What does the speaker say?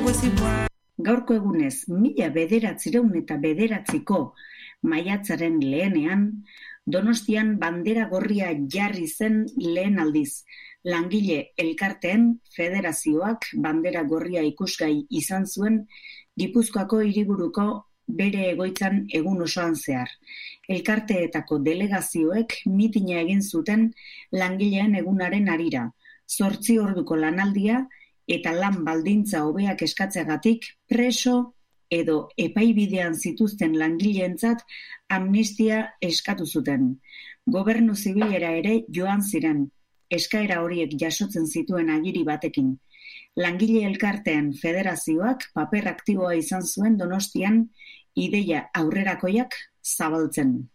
Gaurko egunez, 1909ko maiatzaren lehenean, Donostian bandera gorria jarri zen lehen aldiz. Langile elkarteen federazioak bandera gorria ikusgai izan zuen Gipuzkoako hiriburuko bere egoitzan egun osoan zehar. Elkarteetako delegazioek mitina egin zuten langileen egunaren harira, 8 orduko lanaldia eta lan baldintza hobeak eskatzeagatik preso edo epaibidean zituzten langileentzat amnistia eskatu zuten. Gobernu zibilera ere joan ziren, eskaera horiek jasotzen zituen agiri batekin. Langile elkarteen federazioak paper aktiboa izan zuen Donostian ideia aurrerakoiak zabaltzen.